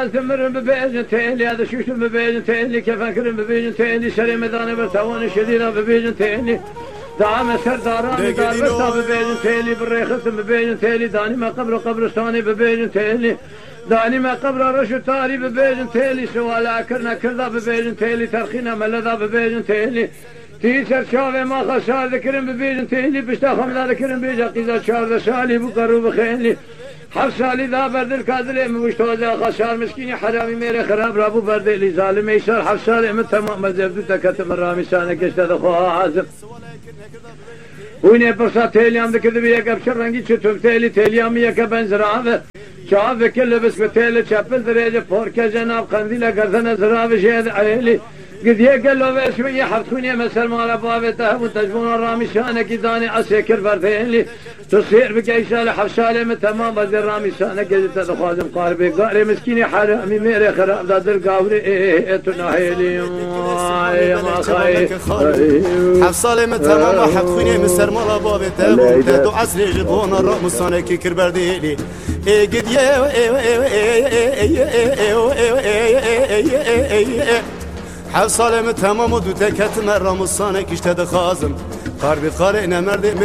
ثمر ببيجن تيلي هذا شوش ببيجن تيلي كيف أكرم ببيجن تيلي شري مداني برتواني شديدة ببيجن تيلي دعم سرداراني دار برتا ببيجن تيلي بالريخص ببيجن تيلي داني ما قبرستاني ببيجن تيلي داني ما قبر رشو تاري ببيجن تيلي سوالا كرنا كردا ببيجن تيلي ترخينا ملدا ببيجن تيلي تيسر شاوه ما خسار ذكرن ببيجن تيلي بشتا خمدا ذكرن بيجا قيزا شارد سالي بقرو بخيلي حر سالی دا بردل کادلی موشتوزا خسار مسکینی حرامی میره خراب رابو بردلی ظالم ایشار حر سالی من تمام مزبدو تکتم رامی سانه کشته دخواه حازم وینه پرسا تیلیام دکرده بی یک ابشر رنگی چطور تیلیامی یک بنزراوه چاوه کل بس به تیل چپل دریجه پورکه جناب قندیل گردن زراوه شید عیلی قد يقلوا بشوية حفتوني مثل ما لبابته وتجبون الرامي شانك داني عسيكر بردين لي تصير بقى شالة حفشالة من تمام بدي الرامي شانك قد تدخوازم قاربي قاري مسكيني حرامي ميري خراب داد القاوري تناهيلي يا ما خاي حفصالة من تمام حفتوني مثل ما لبابته وتدو عسري جبون الرامي شانك كر بردين لي قد حفصالة من تمام ودو تكت مرة مصانك اشتد خازم قاربي قارئنا مرد